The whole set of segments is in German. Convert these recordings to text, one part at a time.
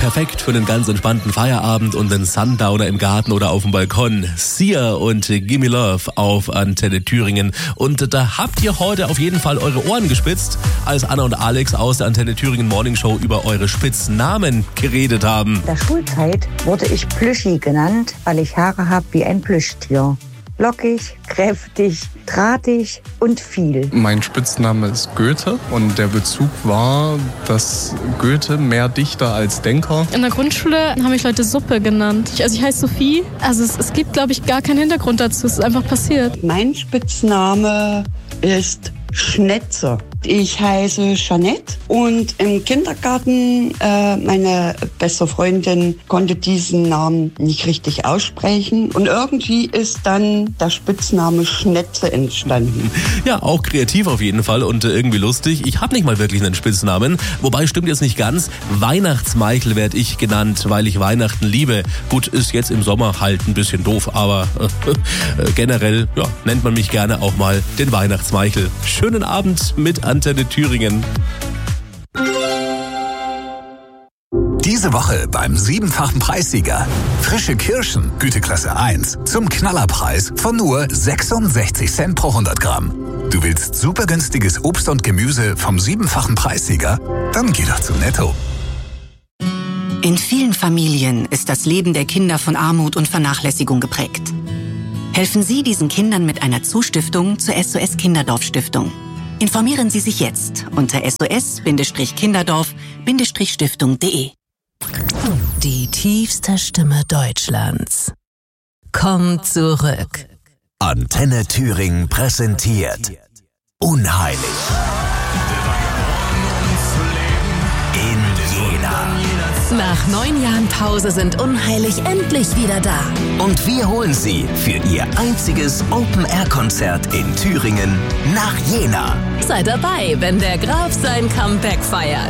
perfekt für einen ganz entspannten Feierabend und einen Sundowner im Garten oder auf dem Balkon. Sia und Gimme Love auf Antenne Thüringen. Und da habt ihr heute auf jeden Fall eure Ohren gespitzt, als Anna und Alex aus der Antenne Thüringen Morning Show über eure Spitznamen geredet haben. In der Schulzeit wurde ich Plüschi genannt, weil ich Haare habe wie ein Plüschtier. Lockig, kräftig, drahtig und viel. Mein Spitzname ist Goethe und der Bezug war, dass Goethe mehr Dichter als Denker. In der Grundschule haben mich Leute Suppe genannt. Ich heiße Sophie. Also es gibt, glaube ich, gar keinen Hintergrund dazu. Es ist einfach passiert. Mein Spitzname ist Schnetze. Ich heiße Jeanette und im Kindergarten, meine beste Freundin konnte diesen Namen nicht richtig aussprechen und irgendwie ist dann der Spitzname Schnetze entstanden. Ja, auch kreativ auf jeden Fall und irgendwie lustig. Ich habe nicht mal wirklich einen Spitznamen, wobei stimmt jetzt nicht ganz. Weihnachtsmeichel werde ich genannt, weil ich Weihnachten liebe. Gut, ist jetzt im Sommer halt ein bisschen doof, aber generell nennt man mich gerne auch mal den Weihnachtsmeichel. Schönen Abend mit Antenne Thüringen. Diese Woche beim 7-fachen Preissieger. Frische Kirschen, Güteklasse 1, zum Knallerpreis von nur 66 Cent pro 100 Gramm. Du willst super günstiges Obst und Gemüse vom 7-fachen Preissieger? Dann geh doch zu Netto. In vielen Familien ist das Leben der Kinder von Armut und Vernachlässigung geprägt. Helfen Sie diesen Kindern mit einer Zustiftung zur SOS Kinderdorf Stiftung. Informieren Sie sich jetzt unter sos-kinderdorf-stiftung.de. Die tiefste Stimme Deutschlands kommt zurück. Antenne Thüringen präsentiert Unheilig. In Jena. Nach 9 Jahren Pause sind Unheilig endlich wieder da. Und wir holen Sie für Ihr einziges Open-Air-Konzert in Thüringen nach Jena. Sei dabei, wenn der Graf sein Comeback feiert.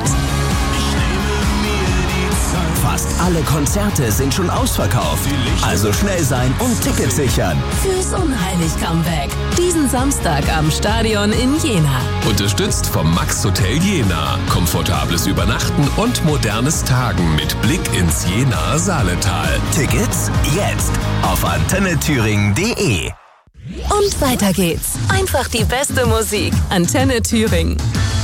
Fast alle Konzerte sind schon ausverkauft. Also schnell sein und Tickets sichern. Fürs Unheilig-Comeback. Diesen Samstag am Stadion in Jena. Unterstützt vom Max Hotel Jena. Komfortables Übernachten und modernes Tagen mit Blick ins Jenaer Saaletal. Tickets jetzt auf antennethüringen.de. Und weiter geht's. Einfach die beste Musik. Antenne Thüringen.